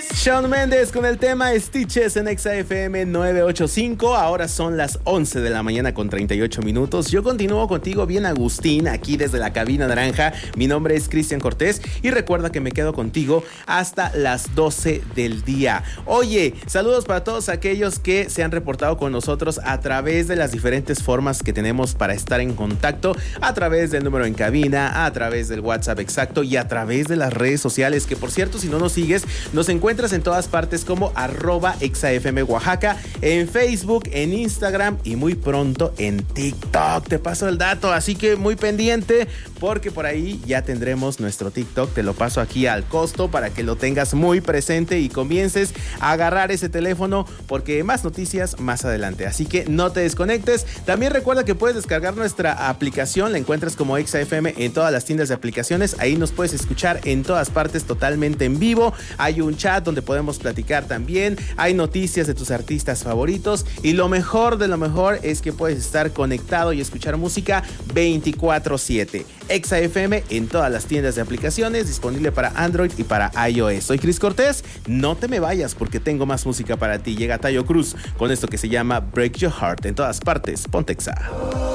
Shawn Mendes con el tema Stitches en Exa FM 985. Ahora son las 11 de la mañana con 38 minutos. Yo continúo contigo bien Agustín, aquí desde la cabina naranja. Mi nombre es Cristian Cortés y recuerda que me quedo contigo hasta las 12 del día. Oye, saludos para todos aquellos que se han reportado con nosotros a través de las diferentes formas que tenemos para estar en contacto, a través del número en cabina, a través del WhatsApp exacto y a través de las redes sociales, que por cierto, si no nos sigues, nos encuentras en todas partes como @ExaFM Oaxaca, en Facebook, en Instagram y muy pronto en TikTok. Te paso el dato, así que muy pendiente porque por ahí ya tendremos nuestro TikTok. Te lo paso aquí al costo para que lo tengas muy presente y comiences a agarrar ese teléfono porque más noticias más adelante. Así que no te desconectes. También recuerda que puedes descargar nuestra aplicación. La encuentras como ExaFM en todas las tiendas de aplicaciones. Ahí nos puedes escuchar en todas partes totalmente en vivo. Hay un chat donde podemos platicar también, hay noticias de tus artistas favoritos y lo mejor de lo mejor es que puedes estar conectado y escuchar música 24/7. Exa FM en todas las tiendas de aplicaciones, disponible para Android y para iOS. Soy Cris Cortés, no te me vayas porque tengo más música para ti. Llega Tayo Cruz con esto que se llama Break Your Heart. En todas partes, ponte Exa.